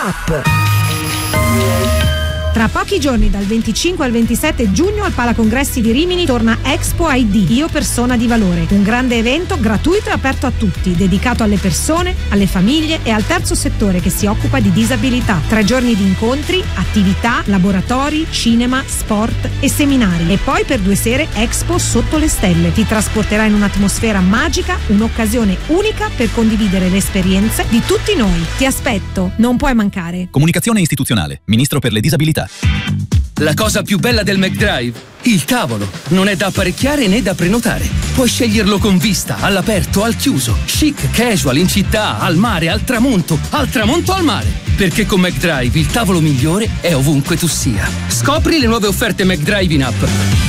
Up. Tra pochi giorni, dal 25 al 27 giugno, al Palacongressi di Rimini torna Expo ID, Io Persona di Valore, un grande evento gratuito e aperto a tutti, dedicato alle persone, alle famiglie e al terzo settore che si occupa di disabilità. 3 giorni di incontri, attività, laboratori, cinema, sport e seminari. E poi per 2 sere Expo sotto le stelle. Ti trasporterà in un'atmosfera magica, un'occasione unica per condividere le esperienze di tutti noi. Ti aspetto, non puoi mancare. Comunicazione istituzionale, Ministro per le disabilità. La cosa più bella del McDrive? Il tavolo. Non è da apparecchiare né da prenotare. Puoi sceglierlo con vista, all'aperto, al chiuso, chic, casual, in città, al mare, al tramonto al mare. Perché con McDrive il tavolo migliore è ovunque tu sia. Scopri le nuove offerte McDrive in app.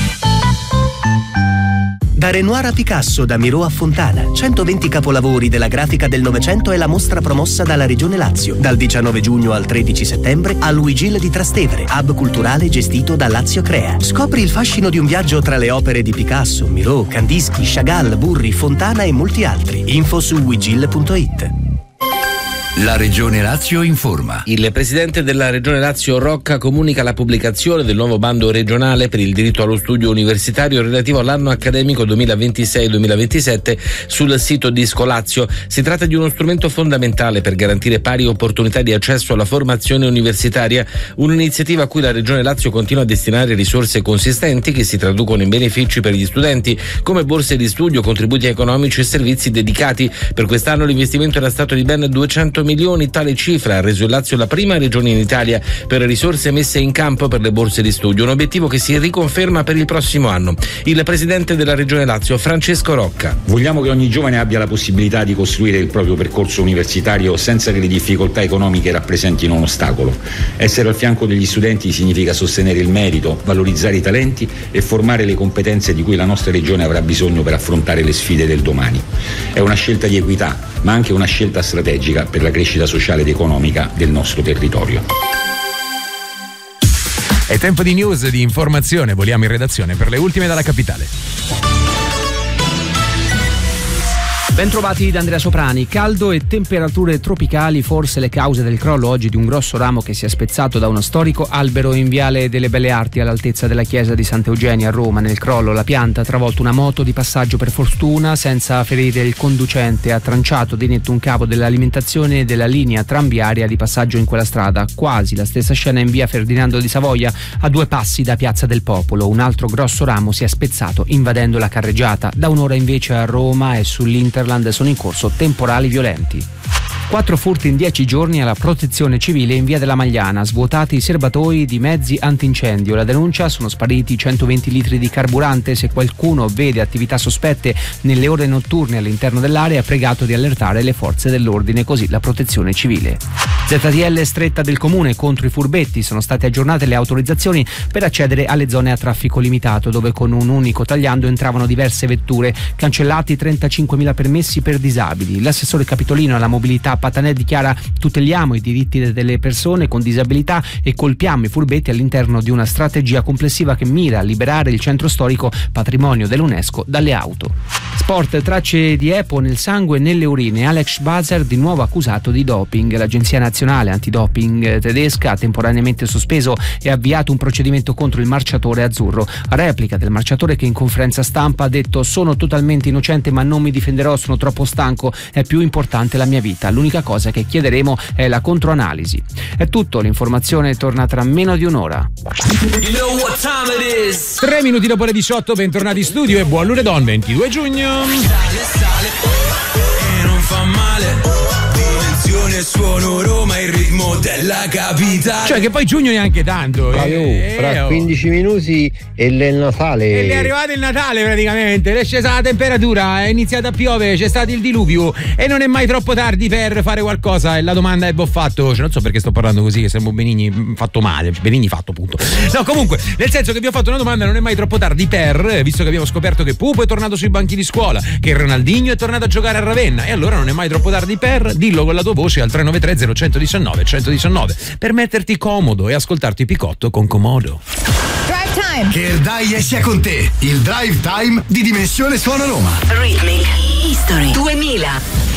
Da Renoir a Picasso, da Miro a Fontana, 120 capolavori della grafica del Novecento è la mostra promossa dalla Regione Lazio, dal 19 giugno al 13 settembre al Luigil di Trastevere, hub culturale gestito da Lazio Crea. Scopri il fascino di un viaggio tra le opere di Picasso, Miro, Kandinsky, Chagall, Burri, Fontana e molti altri. Info su luigil.it. La Regione Lazio informa. Il presidente della Regione Lazio Rocca comunica la pubblicazione del nuovo bando regionale per il diritto allo studio universitario relativo all'anno accademico 2026-2027 sul sito di Scolazio. Si tratta di uno strumento fondamentale per garantire pari opportunità di accesso alla formazione universitaria, un'iniziativa a cui la Regione Lazio continua a destinare risorse consistenti che si traducono in benefici per gli studenti, come borse di studio, contributi economici e servizi dedicati. Per quest'anno l'investimento era stato di ben 200 milioni. Tale cifra ha reso il Lazio la prima regione in Italia per risorse messe in campo per le borse di studio, un obiettivo che si riconferma per il prossimo anno. Il presidente della Regione Lazio, Francesco Rocca. Vogliamo che ogni giovane abbia la possibilità di costruire il proprio percorso universitario senza che le difficoltà economiche rappresentino un ostacolo. Essere al fianco degli studenti significa sostenere il merito, valorizzare i talenti e formare le competenze di cui la nostra regione avrà bisogno per affrontare le sfide del domani. È una scelta di equità, ma anche una scelta strategica per la crescita sociale ed economica del nostro territorio. È tempo di news, di informazione. Voliamo in redazione per le ultime dalla capitale. Bentrovati da Andrea Soprani. Caldo e temperature tropicali forse le cause del crollo oggi di un grosso ramo che si è spezzato da uno storico albero in Viale delle Belle Arti all'altezza della chiesa di Sant'Eugenia a Roma. Nel crollo la pianta ha travolto una moto di passaggio, per fortuna senza ferire il conducente, ha tranciato di netto un cavo dell'alimentazione della linea tranviaria di passaggio in quella strada. Quasi la stessa scena in via Ferdinando di Savoia, a 2 passi da Piazza del Popolo. Un altro grosso ramo si è spezzato invadendo la carreggiata. Da un'ora invece a Roma e sull'Interland sono in corso temporali violenti. 4 furti in 10 giorni alla Protezione Civile in via della Magliana, svuotati i serbatoi di mezzi antincendio. La denuncia: sono spariti 120 litri di carburante. Se qualcuno vede attività sospette nelle ore notturne all'interno dell'area è pregato di allertare le forze dell'ordine, così la Protezione Civile. ZTL stretta del comune contro i furbetti. Sono state aggiornate le autorizzazioni per accedere alle zone a traffico limitato, dove con un unico tagliando entravano diverse vetture. Cancellati 35.000 permessi per disabili. L'assessore capitolino alla mobilità Patanè dichiara: tuteliamo i diritti delle persone con disabilità e colpiamo i furbetti all'interno di una strategia complessiva che mira a liberare il centro storico patrimonio dell'UNESCO dalle auto. Sport, tracce di EPO nel sangue e nelle urine. Alex Bazer di nuovo accusato di doping. L'Agenzia Nazionale Antidoping tedesca ha temporaneamente sospeso e avviato un procedimento contro il marciatore azzurro. A replica del marciatore che in conferenza stampa ha detto: sono totalmente innocente ma non mi difenderò, sono troppo stanco, è più importante la mia vita. L'unica cosa che chiederemo è la controanalisi. È tutto, l'informazione torna tra meno di un'ora. 3 minuti dopo le 18, bentornati in studio e buon lunedì 22 giugno. Sale e non fa male. Dimensione, suono, Roma, il ritmo della capitale. Cioè che poi giugno neanche tanto. Fra 15 minuti e il Natale. E è arrivato il Natale praticamente. È scesa la temperatura, è iniziata a piovere, c'è stato il diluvio e non è mai troppo tardi per fare qualcosa. E la domanda è: ho fatto, cioè non so perché sto parlando così, che sembra Benigni fatto male, Benigni fatto punto. No, comunque, nel senso che vi ho fatto una domanda: non è mai troppo tardi per, visto che abbiamo scoperto che Pupo è tornato sui banchi di scuola, che Ronaldinho è tornato a giocare a Ravenna, e allora non è mai troppo tardi per, dillo con la tua voce al 393 0119 119 per metterti comodo e ascoltarti Picotto con Comodo. Drive Time. Che il Dai sia con te, il Drive Time di Dimensione Suono Roma. Rhythmic History 2000.